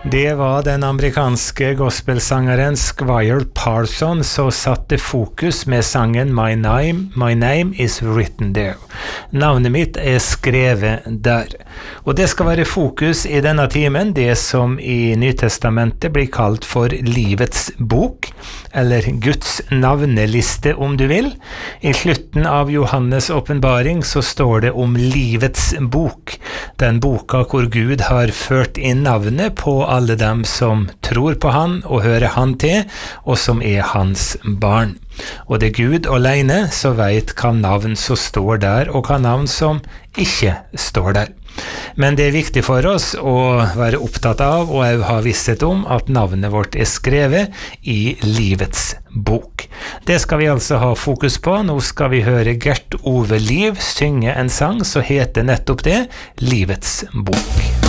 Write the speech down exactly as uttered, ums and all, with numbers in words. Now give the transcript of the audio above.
Det var den amerikanske gospelsangeren Squire Parson som satte fokus med sangen My Name, My Name is Written There. Navnet mitt er skrevet der. Og det skal være fokus i denne timen, det som i Nytestamentet blir kalt for livets bok, eller Guds navneliste om du vil. I slutten av Johannes åpenbaring så står det om livets bok, den boka hvor Gud har ført inn navnet på alle dem som tror på han og hører han til, og som er hans barn. Og det er Gud alene som vet hva navn som står der, og hva navn som ikke står der. Men det er viktig for oss å være opptatt av og også ha visshet om at navnet vårt er skrevet i livets bok. Det skal vi altså ha fokus på. Nå skal vi høre Gert Ove Liv synge en sang som heter nettopp det, Livets bok.